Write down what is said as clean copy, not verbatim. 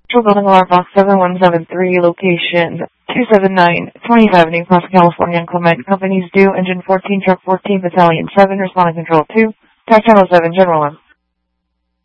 Control Building Alarm Box 7173, location 279 20th Avenue, Plaza, California, Clement. Companies due, Engine 14, Truck 14, Battalion 7, responding Control 2, Tac Channel 7, General 1.